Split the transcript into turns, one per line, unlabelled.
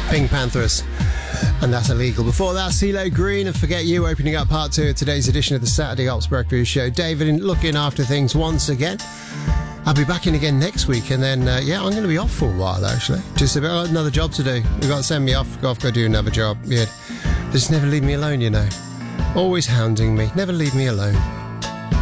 Pink Panthers. And that's illegal. Before that, CeeLo Green and Forget You opening up part 2 of today's edition of the Saturday Ops Breakfast Show. David looking after things once again. I'll be back in again next week, and then, I'm going to be off for a while, actually. Just about another job to do. You've got to send me off, go do another job. Yeah. Just never leave me alone, you know. Always hounding me. Never leave me alone.